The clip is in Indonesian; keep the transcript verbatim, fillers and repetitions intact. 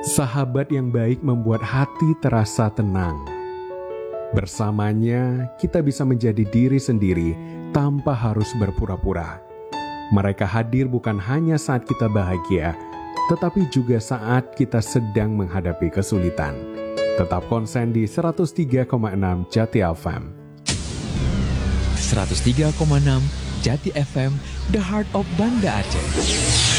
Sahabat yang baik membuat hati terasa tenang. Bersamanya, kita bisa menjadi diri sendiri tanpa harus berpura-pura. Mereka hadir bukan hanya saat kita bahagia, tetapi juga saat kita sedang menghadapi kesulitan. Tetap konsen di seratus tiga koma enam Jati F M. seratus tiga koma enam Jati F M, The Heart of Banda Aceh.